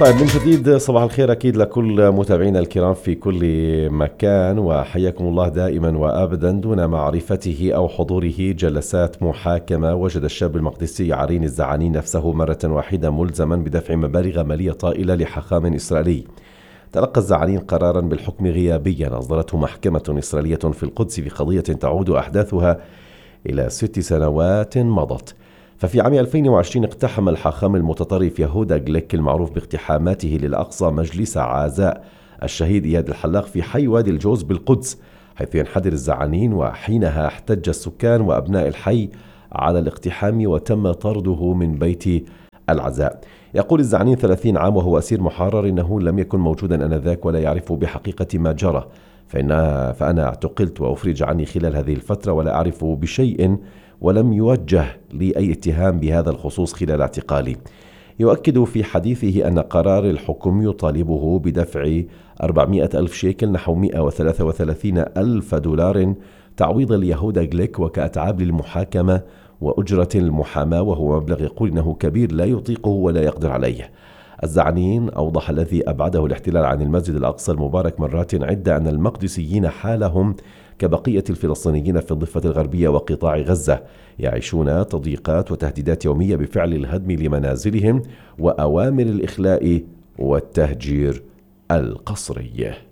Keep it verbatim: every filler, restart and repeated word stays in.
طيب من جديد صباح الخير أكيد لكل متابعينا الكرام في كل مكان، وحياكم الله دائما وأبدا. دون معرفته أو حضوره جلسات محاكمة، وجد الشاب المقدسي عرين الزعاني نفسه مرة واحدة ملزما بدفع مبالغ مالية طائلة لحاخام إسرائيلي. تلقى الزعانين قرارا بالحكم غيابيا أصدرته محكمة إسرائيلية في القدس في قضية تعود أحداثها إلى ست سنوات مضت. ففي عام ألفين وعشرين اقتحم الحاخام المتطرف يهودا جليك المعروف باقتحاماته للأقصى مجلس عزاء الشهيد إياد الحلاق في حي وادي الجوز بالقدس، حيث ينحدر الزعانين، وحينها احتج السكان وأبناء الحي على الاقتحام وتم طرده من بيت العزاء. يقول الزعانين ثلاثين عام وهو أسير محرر إنه لم يكن موجودا آنذاك ولا يعرف بحقيقة ما جرى، فإن فأنا اعتقلت وأفرج عني خلال هذه الفترة ولا أعرف بشيء، ولم يوجه لي أي اتهام بهذا الخصوص خلال اعتقالي. يؤكد في حديثه أن قرار الحكم يطالبه بدفع أربعمائة ألف شيكل نحو مئة وثلاثة وثلاثين ألف دولار تعويضا ليهودا جليك وكأتعاب للمحاكمة وأجرة المحاماة، وهو مبلغ يقول إنه كبير لا يطيقه ولا يقدر عليه. الزعانين أوضح الذي أبعده الاحتلال عن المسجد الأقصى المبارك مرات عدة أن المقدسيين حالهم كبقية الفلسطينيين في الضفة الغربية وقطاع غزة، يعيشون تضييقات وتهديدات يومية بفعل الهدم لمنازلهم وأوامر الإخلاء والتهجير القسري.